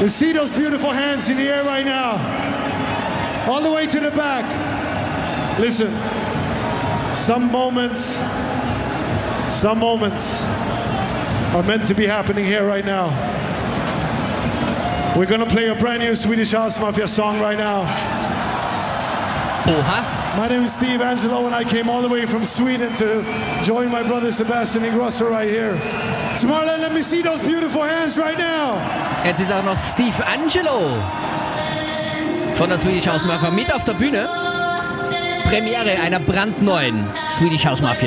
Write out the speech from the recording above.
Let's see those beautiful hands in the air right now. All the way to the back. Listen, some moments are meant to be happening here right now. We're gonna play a brand new Swedish House Mafia song right now. Oha. My name is Steve Angello and I came all the way from Sweden to join my brother Sebastian Ingrosso right here. Tomorrowland, let me see those beautiful hands right now. Jetzt ist auch noch Steve Angello von der Swedish House Mafia mit auf der Bühne. Premiere einer brandneuen Swedish House Mafia.